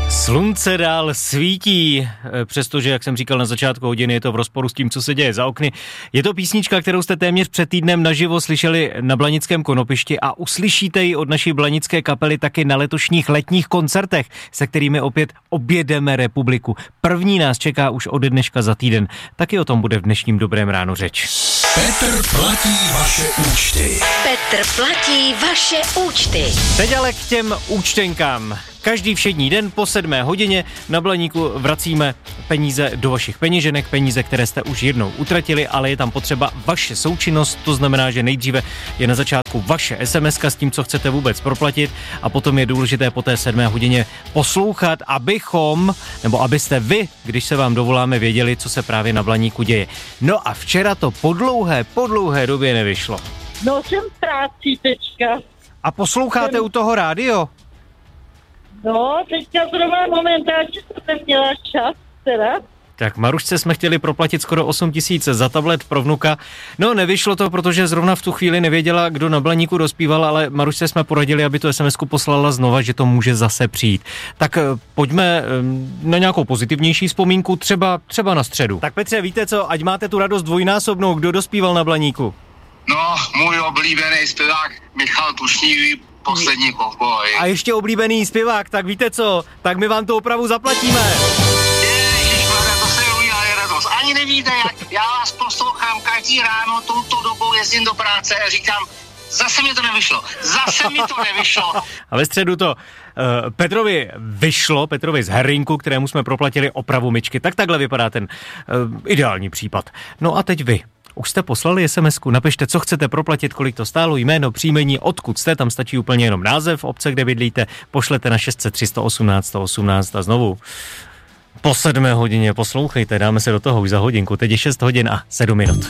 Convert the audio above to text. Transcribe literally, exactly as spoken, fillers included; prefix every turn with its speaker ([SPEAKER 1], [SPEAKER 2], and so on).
[SPEAKER 1] Slunce dál svítí, přestože, jak jsem říkal na začátku hodiny, je to v rozporu s tím, co se děje za okny. Je to písnička, kterou jste téměř před týdnem naživo slyšeli na Blanickém Konopišti a uslyšíte ji od naší blanické kapely taky na letošních letních koncertech, se kterými opět objedeme republiku. První nás čeká už ode dneška za týden. Taky o tom bude v dnešním Dobrém ráno řeč.
[SPEAKER 2] Petr platí vaše účty.
[SPEAKER 3] Petr platí vaše účty.
[SPEAKER 1] Teď ale k těm účtenkám. Každý všední den po sedmé hodině na Blaníku vracíme peníze do vašich peněženek, peníze, které jste už jednou utratili, ale je tam potřeba vaše součinnost, to znamená, že nejdříve je na začátku vaše es em eska s tím, co chcete vůbec proplatit a potom je důležité po té sedmé hodině poslouchat, abychom, nebo abyste vy, když se vám dovoláme, věděli, co se právě na Blaníku děje. No a včera to po dlouhé, po dlouhé době nevyšlo.
[SPEAKER 4] No jsem v práci teďka.
[SPEAKER 1] A posloucháte jsem... u toho rádio?
[SPEAKER 4] No, teďka zrovna momentálně jsem neměla čas, teda.
[SPEAKER 1] Tak Marušce jsme chtěli proplatit skoro osm tisíc za tablet pro vnuka. No, nevyšlo to, protože zrovna v tu chvíli nevěděla, kdo na Blaníku dospíval, ale Marušce jsme poradili, aby tu es em esku poslala znova, že to může zase přijít. Tak pojďme na nějakou pozitivnější vzpomínku, třeba, třeba na středu. Tak Petře, víte co, ať máte tu radost dvojnásobnou, kdo dospíval na Blaníku?
[SPEAKER 5] No, můj oblíbený zpěvák Michal Tučný, Poslední kovboj.
[SPEAKER 1] A ještě oblíbený zpěvák, tak víte co, tak my vám to opravu zaplatíme.
[SPEAKER 5] Ježišmarja, to se udělá radost. Ani nevíte, jak já vás poslouchám každý ráno, touto dobou jezdím do práce a říkám, zase mi to nevyšlo, zase mi to nevyšlo.
[SPEAKER 1] A ve středu to uh, Petrovi vyšlo, Petrovi z Herrinku, kterému jsme proplatili opravu myčky. Tak takhle vypadá ten uh, ideální případ. No a teď vy. Už jste poslali es em esku, napište, co chcete proplatit, kolik to stálo, jméno, příjmení, odkud jste, tam stačí úplně jenom název obce, kde bydlíte, pošlete na šest set tři sto osmnáct sto osmnáct a znovu po sedmé hodině poslouchejte, dáme se do toho už za hodinku, teď je šest hodin a sedm minut.